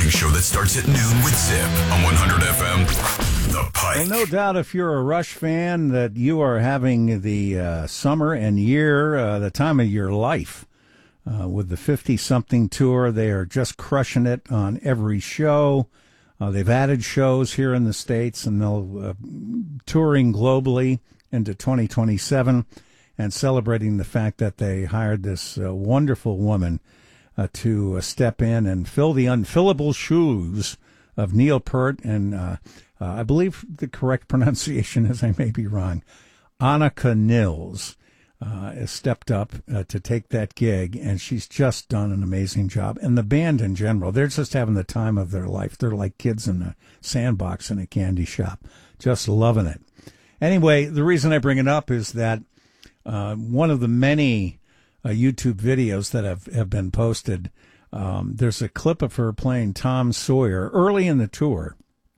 morning show that starts at noon with Zip on 100 FM. The Pike. Well, no doubt if you're a Rush fan that you are having the summer and year, the time of your life. With the 50-something tour, they are just crushing it on every show. They've added shows here in the States, and they'll touring globally into 2027 and celebrating the fact that they hired this wonderful woman to step in and fill the unfillable shoes of Neil Peart and I believe the correct pronunciation is, I may be wrong, Annika Nils has stepped up to take that gig, and she's just done an amazing job. And the band in general, they're just having the time of their life. They're like kids in a sandbox in a candy shop, just loving it. Anyway, the reason I bring it up is that one of the many YouTube videos that have been posted, there's a clip of her playing Tom Sawyer early in the tour.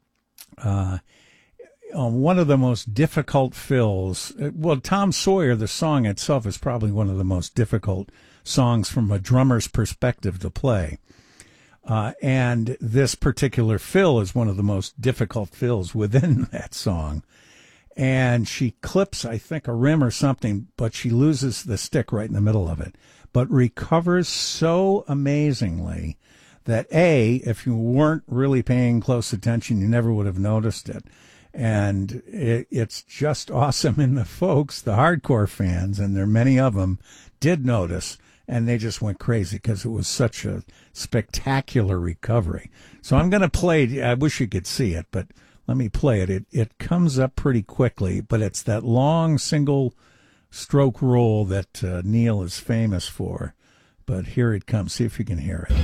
One of the most difficult fills. Well, Tom Sawyer, the song itself, is probably one of the most difficult songs from a drummer's perspective to play. And this particular fill is one of the most difficult fills within that song. And she clips, I think, a rim or something, but she loses the stick right in the middle of it, but recovers so amazingly that, if you weren't really paying close attention, you never would have noticed it. And it's just awesome. And the folks, the hardcore fans, and there are many of them, did notice, and they just went crazy because it was such a spectacular recovery. So I'm going to play, I wish you could see it, but let me play it. It comes up pretty quickly, but it's that long single stroke roll that Neil is famous for. But here it comes. See if you can hear it.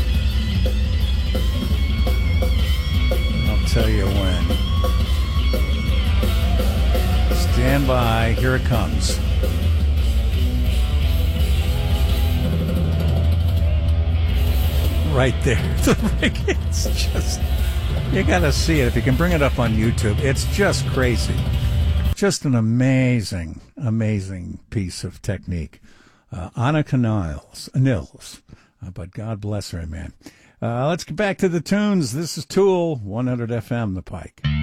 I'll tell you when. Stand by. Here it comes. Right there. It's just, you got to see it. If you can bring it up on YouTube, it's just crazy. Just an amazing, amazing piece of technique. Annika Nils. But God bless her, man. Let's get back to the tunes. This is Tool, 100 FM, The Pike.